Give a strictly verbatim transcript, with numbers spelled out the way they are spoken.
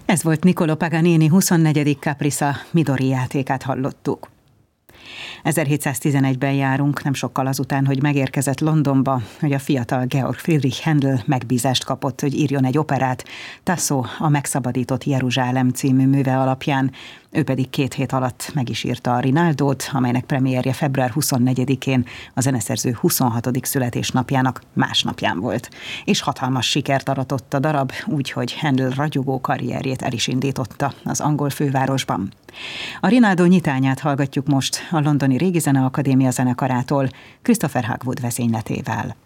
Ez volt Niccolò Paganini huszonnegyedik Capriccia Midori játékát hallottuk. ezerhétszáztizenegyben járunk, nem sokkal azután, hogy megérkezett Londonba, hogy a fiatal Georg Friedrich Händel megbízást kapott, hogy írjon egy operát, Tasso, a megszabadított Jeruzsálem című műve alapján. Ő pedig két hét alatt meg is írta a Rinaldót, amelynek premierje február huszonnegyedikén, a zeneszerző huszonhatodik születésnapjának másnapján volt. És hatalmas sikert aratott a darab, úgyhogy Händel ragyogó karrierjét el is indította az angol fővárosban. A Rinaldó nyitányát hallgatjuk most a Londoni Régi Zeneakadémia zenekarától, Christopher Hogwood vezényletével.